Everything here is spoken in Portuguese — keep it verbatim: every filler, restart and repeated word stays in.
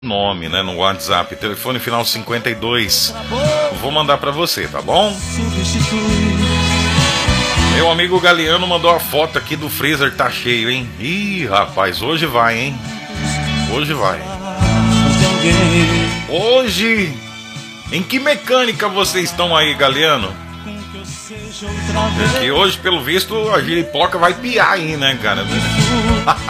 nome, né, no WhatsApp, telefone final cinquenta e dois. Vou mandar pra você, tá bom? Meu amigo Galeano mandou a foto aqui do freezer, tá cheio, hein? Ih, rapaz, hoje vai, hein? Hoje vai. Hoje, em que mecânica vocês estão aí, Galeano? Porque hoje, pelo visto, a giripoca vai piar aí, né, cara?